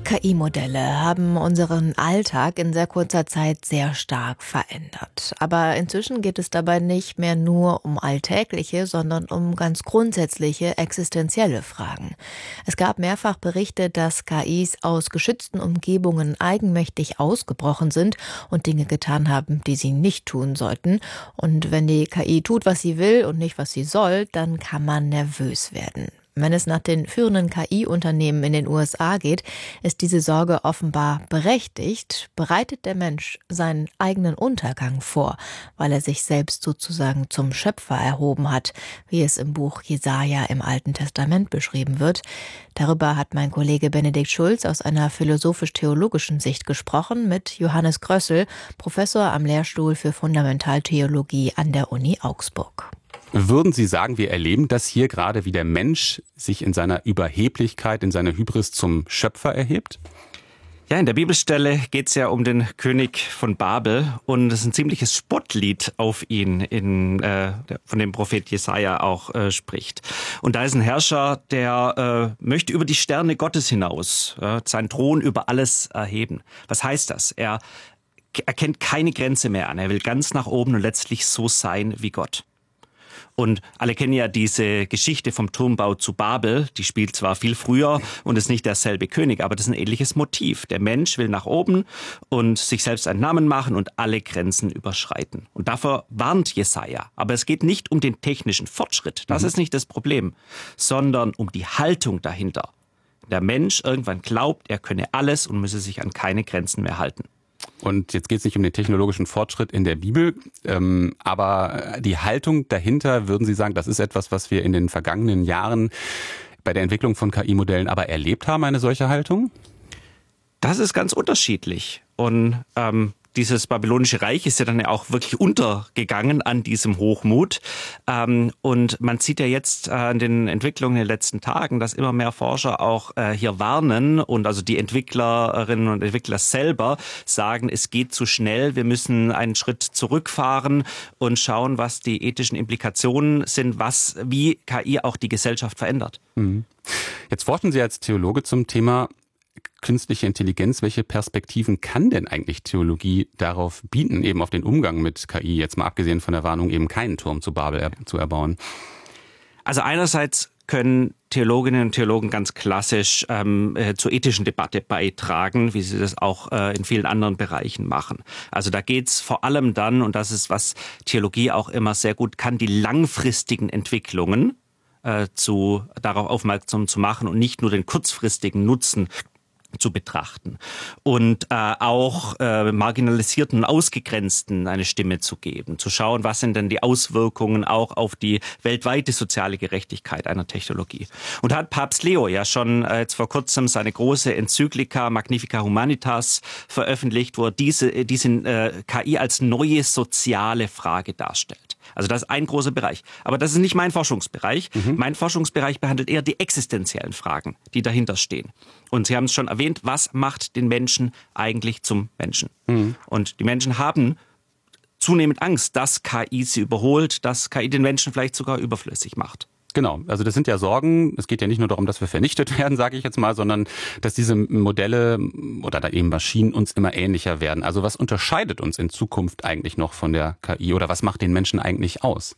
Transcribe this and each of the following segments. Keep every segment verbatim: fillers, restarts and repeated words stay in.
K I-Modelle haben unseren Alltag in sehr kurzer Zeit sehr stark verändert. Aber inzwischen geht es dabei nicht mehr nur um alltägliche, sondern um ganz grundsätzliche existenzielle Fragen. Es gab mehrfach Berichte, dass K Is aus geschützten Umgebungen eigenmächtig ausgebrochen sind und Dinge getan haben, die sie nicht tun sollten. Und wenn die K I tut, was sie will und nicht, was sie soll, dann kann man nervös werden. Wenn es nach den führenden K I-Unternehmen in den U S A geht, ist diese Sorge offenbar berechtigt. Bereitet der Mensch seinen eigenen Untergang vor, weil er sich selbst sozusagen zum Schöpfer erhoben hat, wie es im Buch Jesaja im Alten Testament beschrieben wird? Darüber hat mein Kollege Benedikt Schulz aus einer philosophisch-theologischen Sicht gesprochen mit Johannes Grössel, Professor am Lehrstuhl für Fundamentaltheologie an der Uni Augsburg. Würden Sie sagen, wir erleben das hier gerade, wie der Mensch sich in seiner Überheblichkeit, in seiner Hybris zum Schöpfer erhebt? Ja, in der Bibelstelle geht es ja um den König von Babel und es ist ein ziemliches Spottlied auf ihn, in, äh, von dem Prophet Jesaja auch äh, spricht. Und da ist ein Herrscher, der äh, möchte über die Sterne Gottes hinaus äh, seinen Thron über alles erheben. Was heißt das? Er erkennt keine Grenze mehr an. Er will ganz nach oben und letztlich so sein wie Gott. Und alle kennen ja diese Geschichte vom Turmbau zu Babel. Die spielt zwar viel früher und ist nicht derselbe König, aber das ist ein ähnliches Motiv. Der Mensch will nach oben und sich selbst einen Namen machen und alle Grenzen überschreiten. Und davor warnt Jesaja. Aber es geht nicht um den technischen Fortschritt. Das mhm. ist nicht das Problem, sondern um die Haltung dahinter. Der Mensch irgendwann glaubt, er könne alles und müsse sich an keine Grenzen mehr halten. Und jetzt geht es nicht um den technologischen Fortschritt in der Bibel, ähm, aber die Haltung dahinter, würden Sie sagen, das ist etwas, was wir in den vergangenen Jahren bei der Entwicklung von K I-Modellen aber erlebt haben, eine solche Haltung? Das ist ganz unterschiedlich. Und ähm, dieses babylonische Reich ist ja dann ja auch wirklich untergegangen an diesem Hochmut. Ähm, und man sieht ja jetzt äh, an den Entwicklungen in den letzten Tagen, dass immer mehr Forscher auch äh, hier warnen und also die Entwicklerinnen und Entwickler selber sagen, es geht zu schnell, wir müssen einen Schritt zurückfahren und schauen, was die ethischen Implikationen sind, was wie K I auch die Gesellschaft verändert. Mhm. Jetzt forschen Sie als Theologe zum Thema künstliche Intelligenz. Welche Perspektiven kann denn eigentlich Theologie darauf bieten, eben auf den Umgang mit K I, jetzt mal abgesehen von der Warnung, eben keinen Turm zu Babel er- zu erbauen? Also einerseits können Theologinnen und Theologen ganz klassisch ähm, äh, zur ethischen Debatte beitragen, wie sie das auch äh, in vielen anderen Bereichen machen. Also da geht's vor allem dann, und das ist, was Theologie auch immer sehr gut kann, die langfristigen Entwicklungen äh, zu, darauf aufmerksam zu machen und nicht nur den kurzfristigen Nutzen zu betrachten und äh, auch äh, marginalisierten und Ausgegrenzten eine Stimme zu geben, zu schauen, was sind denn die Auswirkungen auch auf die weltweite soziale Gerechtigkeit einer Technologie. Und da hat Papst Leo ja schon äh, jetzt vor kurzem seine große Enzyklika Magnifica Humanitas veröffentlicht, wo er diese, diese äh, K I als neue soziale Frage darstellt. Also das ist ein großer Bereich. Aber das ist nicht mein Forschungsbereich. Mhm. Mein Forschungsbereich behandelt eher die existenziellen Fragen, die dahinter stehen. Und Sie haben es schon erwähnt, was macht den Menschen eigentlich zum Menschen? Mhm. Und die Menschen haben zunehmend Angst, dass K I sie überholt, dass K I den Menschen vielleicht sogar überflüssig macht. Genau, also das sind ja Sorgen. Es geht ja nicht nur darum, dass wir vernichtet werden, sage ich jetzt mal, sondern dass diese Modelle oder da eben Maschinen uns immer ähnlicher werden. Also was unterscheidet uns in Zukunft eigentlich noch von der K I oder was macht den Menschen eigentlich aus?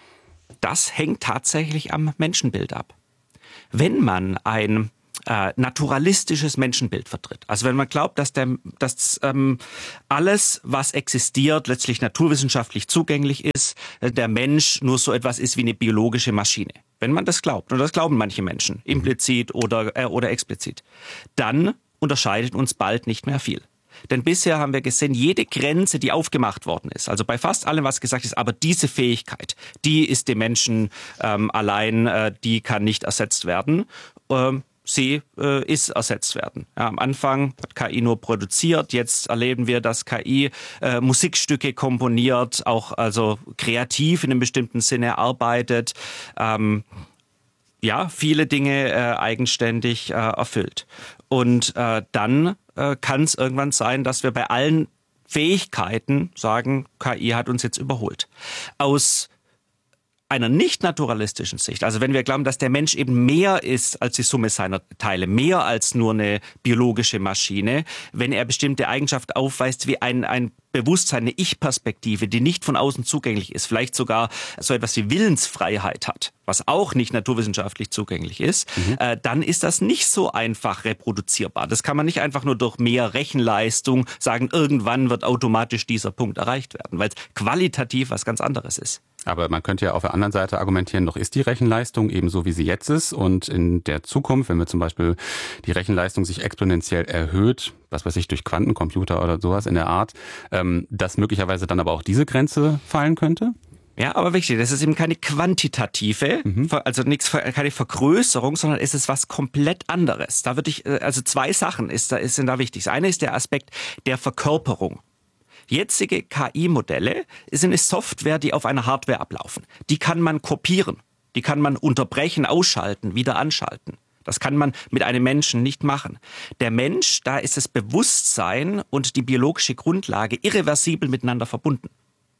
Das hängt tatsächlich am Menschenbild ab. Wenn man ein äh, naturalistisches Menschenbild vertritt, also wenn man glaubt, dass, der, dass ähm, alles, was existiert, letztlich naturwissenschaftlich zugänglich ist, der Mensch nur so etwas ist wie eine biologische Maschine. Wenn man das glaubt, und das glauben manche Menschen, implizit oder, äh, oder explizit, dann unterscheidet uns bald nicht mehr viel. Denn bisher haben wir gesehen, jede Grenze, die aufgemacht worden ist, also bei fast allem, was gesagt ist, aber diese Fähigkeit, die ist dem Menschen ähm, allein, äh, die kann nicht ersetzt werden. Ähm, Sie äh, ist ersetzt werden. Ja, am Anfang hat K I nur produziert, jetzt erleben wir, dass K I äh, Musikstücke komponiert, auch also kreativ in einem bestimmten Sinne arbeitet, ähm, ja, viele Dinge äh, eigenständig äh, erfüllt. Und äh, dann äh, kann es irgendwann sein, dass wir bei allen Fähigkeiten sagen, K I hat uns jetzt überholt. Aus einer nicht naturalistischen Sicht, also wenn wir glauben, dass der Mensch eben mehr ist als die Summe seiner Teile, mehr als nur eine biologische Maschine, wenn er bestimmte Eigenschaften aufweist wie ein, ein Bewusstsein, eine Ich-Perspektive, die nicht von außen zugänglich ist, vielleicht sogar so etwas wie Willensfreiheit hat, was auch nicht naturwissenschaftlich zugänglich ist, mhm. äh, dann ist das nicht so einfach reproduzierbar. Das kann man nicht einfach nur durch mehr Rechenleistung sagen, irgendwann wird automatisch dieser Punkt erreicht werden, weil es qualitativ was ganz anderes ist. Aber man könnte ja auf der anderen Seite argumentieren, noch ist die Rechenleistung eben so, wie sie jetzt ist. Und in der Zukunft, wenn wir zum Beispiel die Rechenleistung sich exponentiell erhöht, was weiß ich, durch Quantencomputer oder sowas in der Art, ähm, dass möglicherweise dann aber auch diese Grenze fallen könnte? Ja, aber wichtig, das ist eben keine quantitative, mhm. also nichts, keine Vergrößerung, sondern es ist was komplett anderes. Da würde ich, also zwei Sachen ist da, sind da wichtig. Das eine ist der Aspekt der Verkörperung. Jetzige K I-Modelle sind eine Software, die auf einer Hardware ablaufen. Die kann man kopieren, die kann man unterbrechen, ausschalten, wieder anschalten. Das kann man mit einem Menschen nicht machen. Der Mensch, da ist das Bewusstsein und die biologische Grundlage irreversibel miteinander verbunden.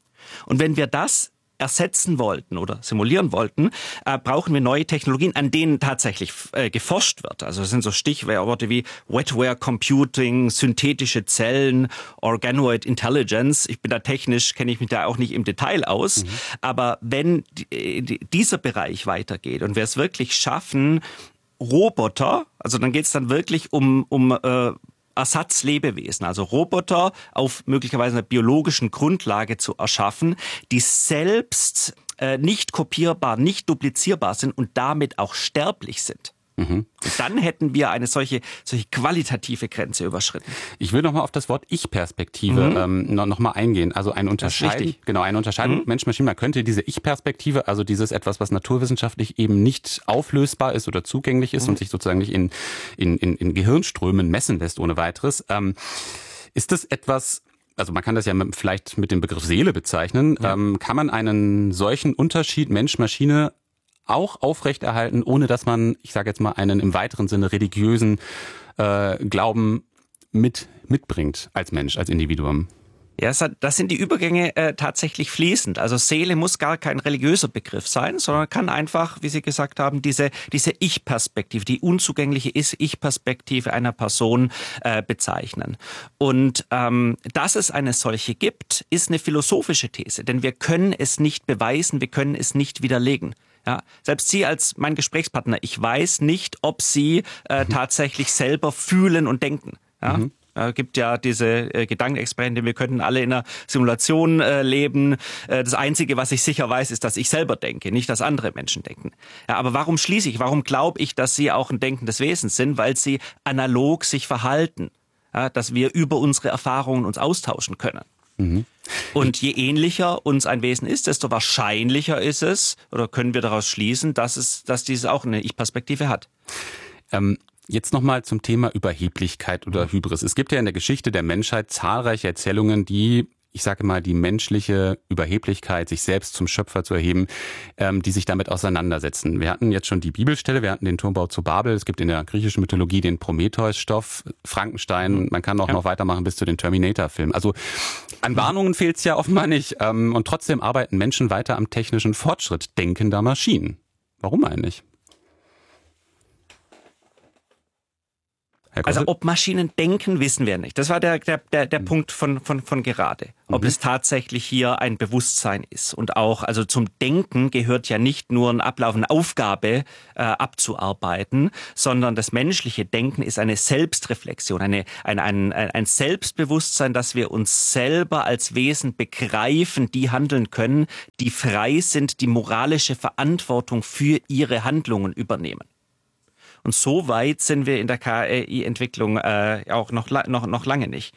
Und wenn wir das ersetzen wollten oder simulieren wollten, äh, brauchen wir neue Technologien, an denen tatsächlich äh, geforscht wird. Also das sind so Stichworte wie Wetware Computing, synthetische Zellen, Organoid Intelligence. Ich bin da technisch, kenne ich mich da auch nicht im Detail aus. Mhm. Aber wenn die, die, dieser Bereich weitergeht und wir es wirklich schaffen, Roboter, also dann geht es dann wirklich um, um äh, Ersatzlebewesen, also Roboter auf möglicherweise einer biologischen Grundlage zu erschaffen, die selbst äh, nicht kopierbar, nicht duplizierbar sind und damit auch sterblich sind. Mhm. Dann hätten wir eine solche, solche qualitative Grenze überschritten. Ich will nochmal auf das Wort Ich-Perspektive mhm. ähm, noch, noch mal eingehen. Also eine Unterscheidung, genau, eine Unterscheidung mhm. Mensch-Maschine. Man könnte diese Ich-Perspektive, also dieses etwas, was naturwissenschaftlich eben nicht auflösbar ist oder zugänglich ist mhm. und sich sozusagen nicht in, in, in, in Gehirnströmen messen lässt ohne weiteres. Ähm, ist das etwas, also man kann das ja vielleicht mit dem Begriff Seele bezeichnen, ja. ähm, kann man einen solchen Unterschied Mensch-Maschine auch aufrechterhalten, ohne dass man, ich sage jetzt mal, einen im weiteren Sinne religiösen äh, Glauben mit mitbringt als Mensch, als Individuum? Ja, das sind die Übergänge äh, tatsächlich fließend. Also Seele muss gar kein religiöser Begriff sein, sondern kann einfach, wie Sie gesagt haben, diese diese Ich-Perspektive, die unzugängliche Ich-Perspektive einer Person äh, bezeichnen. Und ähm, dass es eine solche gibt, ist eine philosophische These, denn wir können es nicht beweisen, wir können es nicht widerlegen. Ja, selbst Sie als mein Gesprächspartner, ich weiß nicht, ob Sie äh, mhm. tatsächlich selber fühlen und denken. Ja? Mhm. Es gibt ja diese äh, Gedankenexperimente, wir könnten alle in einer Simulation äh, leben. Äh, das Einzige, was ich sicher weiß, ist, dass ich selber denke, nicht, dass andere Menschen denken. Ja, aber warum schließe ich, warum glaube ich, dass Sie auch ein denkendes Wesen sind? Weil Sie analog sich verhalten, ja, dass wir über unsere Erfahrungen uns austauschen können. Mhm. Und je ähnlicher uns ein Wesen ist, desto wahrscheinlicher ist es, oder können wir daraus schließen, dass es, dass dieses auch eine Ich-Perspektive hat. Ähm, jetzt nochmal zum Thema Überheblichkeit oder Hybris. Es gibt ja in der Geschichte der Menschheit zahlreiche Erzählungen, die, ich sage mal, die menschliche Überheblichkeit, sich selbst zum Schöpfer zu erheben, ähm, die sich damit auseinandersetzen. Wir hatten jetzt schon die Bibelstelle, wir hatten den Turmbau zu Babel, es gibt in der griechischen Mythologie den Prometheus-Stoff, Frankenstein, man kann auch ja. noch weitermachen bis zu den Terminator-Filmen. Also an Warnungen fehlt es ja offenbar nicht. Ähm, und trotzdem arbeiten Menschen weiter am technischen Fortschritt denkender Maschinen. Warum eigentlich? Also ob Maschinen denken, wissen wir nicht. Das war der, der, der, der mhm. Punkt von, von, von gerade. Ob mhm. es tatsächlich hier ein Bewusstsein ist. Und auch, also zum Denken gehört ja nicht nur ein Ablauf, eine Aufgabe äh, abzuarbeiten, sondern das menschliche Denken ist eine Selbstreflexion, eine, ein, ein, ein Selbstbewusstsein, dass wir uns selber als Wesen begreifen, die handeln können, die frei sind, die moralische Verantwortung für ihre Handlungen übernehmen. Und so weit sind wir in der K I-Entwicklung äh, auch noch, noch, noch lange nicht.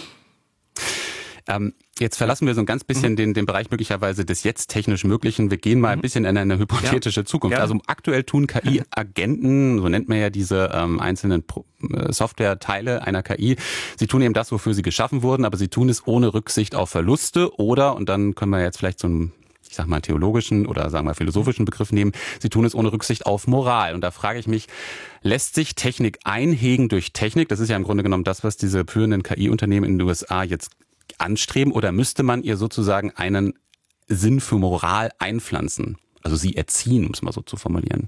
Ähm, jetzt verlassen wir so ein ganz bisschen mhm. den, den Bereich möglicherweise des jetzt technisch Möglichen. Wir gehen mal ein bisschen in eine hypothetische ja. Zukunft. Ja. Also aktuell tun K I-Agenten, so nennt man ja diese ähm, einzelnen Pro- Software-Teile einer K I, sie tun eben das, wofür sie geschaffen wurden, aber sie tun es ohne Rücksicht auf Verluste oder, und dann können wir jetzt vielleicht so ein ich sag mal, theologischen oder sagen wir philosophischen Begriff nehmen. Sie tun es ohne Rücksicht auf Moral. Und da frage ich mich, lässt sich Technik einhegen durch Technik? Das ist ja im Grunde genommen das, was diese führenden K I-Unternehmen in den U S A jetzt anstreben. Oder müsste man ihr sozusagen einen Sinn für Moral einpflanzen? also sie erziehen, um es mal so zu formulieren.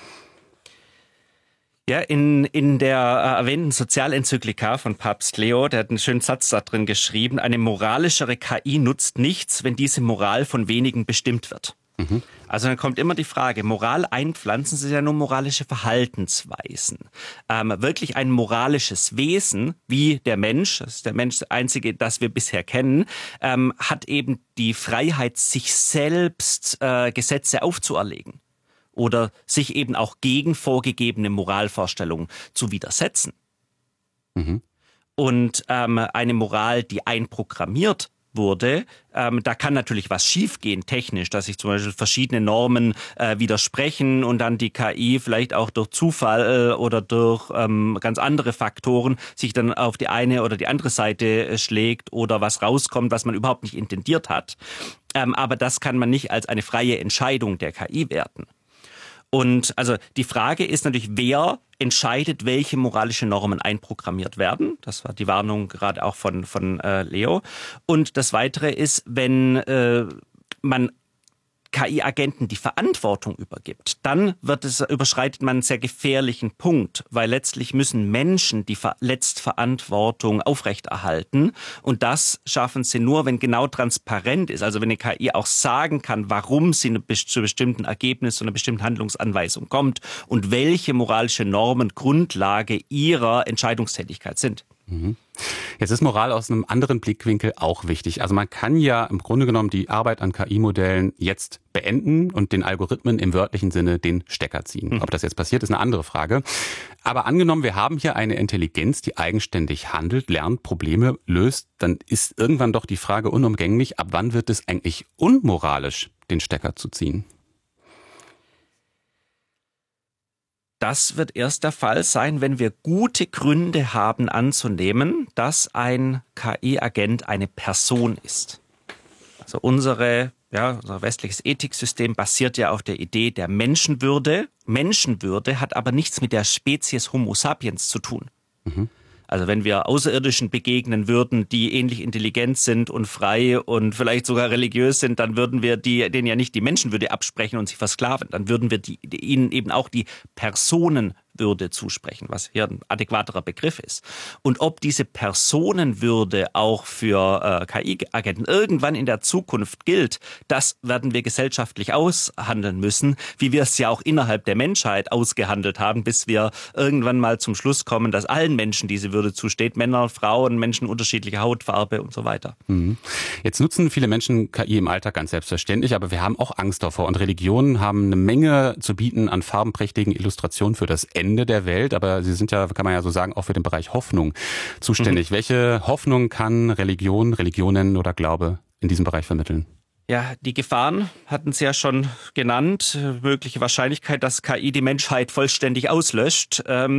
Ja, in, in der äh, erwähnten Sozialenzyklika von Papst Leo, der hat einen schönen Satz da drin geschrieben, eine moralischere K I nutzt nichts, wenn diese Moral von wenigen bestimmt wird. Mhm. Also dann kommt immer die Frage, Moral einpflanzen, sind ja nur moralische Verhaltensweisen. Ähm, wirklich ein moralisches Wesen, wie der Mensch, das ist der Mensch das einzige, das wir bisher kennen, ähm, hat eben die Freiheit, sich selbst äh, Gesetze aufzuerlegen. Oder sich eben auch gegen vorgegebene Moralvorstellungen zu widersetzen. Mhm. Und ähm, eine Moral, die einprogrammiert wurde, ähm, da kann natürlich was schiefgehen technisch, dass sich zum Beispiel verschiedene Normen äh, widersprechen und dann die K I vielleicht auch durch Zufall äh, oder durch ähm, ganz andere Faktoren sich dann auf die eine oder die andere Seite äh, schlägt oder was rauskommt, was man überhaupt nicht intendiert hat. Ähm, aber das kann man nicht als eine freie Entscheidung der K I werten. Und also die Frage ist natürlich, wer entscheidet, welche moralische Normen einprogrammiert werden. Das war die Warnung gerade auch von, von äh, Leo. Und das Weitere ist, wenn äh, man K I-Agenten die Verantwortung übergibt, dann wird es, überschreitet man einen sehr gefährlichen Punkt, weil letztlich müssen Menschen die Letztverantwortung aufrechterhalten und das schaffen sie nur, wenn genau transparent ist, also wenn eine K I auch sagen kann, warum sie zu bestimmten Ergebnissen, zu einer bestimmten Handlungsanweisung kommt und welche moralische Normen Grundlage ihrer Entscheidungstätigkeit sind. Jetzt ist Moral aus einem anderen Blickwinkel auch wichtig. Also man kann ja im Grunde genommen die Arbeit an K I-Modellen jetzt beenden und den Algorithmen im wörtlichen Sinne den Stecker ziehen. Ob das jetzt passiert, ist eine andere Frage. Aber angenommen, wir haben hier eine Intelligenz, die eigenständig handelt, lernt, Probleme löst, dann ist irgendwann doch die Frage unumgänglich, ab wann wird es eigentlich unmoralisch, den Stecker zu ziehen? Das wird erst der Fall sein, wenn wir gute Gründe haben anzunehmen, dass ein K I-Agent eine Person ist. Also unsere, ja, unser westliches Ethiksystem basiert ja auf der Idee der Menschenwürde. Menschenwürde hat aber nichts mit der Spezies Homo sapiens zu tun. Mhm. Also wenn wir Außerirdischen begegnen würden, die ähnlich intelligent sind und frei und vielleicht sogar religiös sind, dann würden wir die, denen ja nicht die Menschenwürde absprechen und sie versklaven. Dann würden wir die, die, ihnen eben auch die Personenwürde zusprechen, was hier ein adäquaterer Begriff ist. Und ob diese Personenwürde auch für äh, K I-Agenten irgendwann in der Zukunft gilt, das werden wir gesellschaftlich aushandeln müssen, wie wir es ja auch innerhalb der Menschheit ausgehandelt haben, bis wir irgendwann mal zum Schluss kommen, dass allen Menschen diese Würde zusteht, Männer, Frauen, Menschen unterschiedlicher Hautfarbe und so weiter. Jetzt nutzen viele Menschen K I im Alltag ganz selbstverständlich, aber wir haben auch Angst davor und Religionen haben eine Menge zu bieten an farbenprächtigen Illustrationen für das Ende der Welt, aber sie sind ja, kann man ja so sagen, auch für den Bereich Hoffnung zuständig. Mhm. Welche Hoffnung kann Religion, Religionen oder Glaube in diesem Bereich vermitteln? Ja, die Gefahren hatten Sie ja schon genannt. Mögliche Wahrscheinlichkeit, dass K I die Menschheit vollständig auslöscht.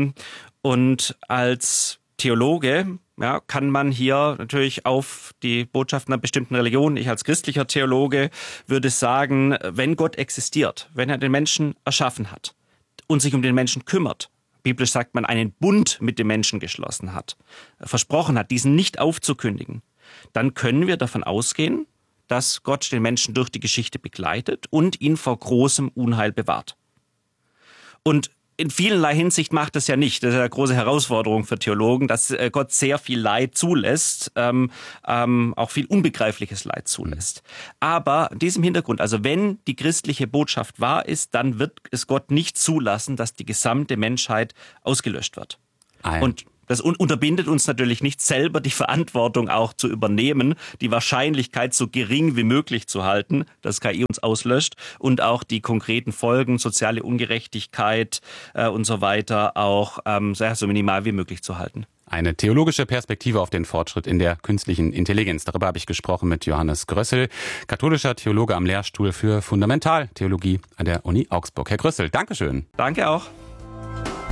Und als Theologe ja, kann man hier natürlich auf die Botschaften einer bestimmten Religion, ich als christlicher Theologe würde sagen, wenn Gott existiert, wenn er den Menschen erschaffen hat und sich um den Menschen kümmert, biblisch sagt man, einen Bund mit dem Menschen geschlossen hat, versprochen hat, diesen nicht aufzukündigen, dann können wir davon ausgehen, dass Gott den Menschen durch die Geschichte begleitet und ihn vor großem Unheil bewahrt. Und in vielerlei Hinsicht macht es ja nicht. Das ist eine große Herausforderung für Theologen, dass Gott sehr viel Leid zulässt, ähm, ähm, auch viel unbegreifliches Leid zulässt. Aber in diesem Hintergrund, also wenn die christliche Botschaft wahr ist, dann wird es Gott nicht zulassen, dass die gesamte Menschheit ausgelöscht wird. Ah ja. Und das unterbindet uns natürlich nicht, selber die Verantwortung auch zu übernehmen, die Wahrscheinlichkeit so gering wie möglich zu halten, dass K I uns auslöscht und auch die konkreten Folgen, soziale Ungerechtigkeit äh, und so weiter auch ähm, so minimal wie möglich zu halten. Eine theologische Perspektive auf den Fortschritt in der künstlichen Intelligenz. Darüber habe ich gesprochen mit Johannes Grössel, katholischer Theologe am Lehrstuhl für Fundamentaltheologie an der Uni Augsburg. Herr Grössel, Dankeschön. Danke auch.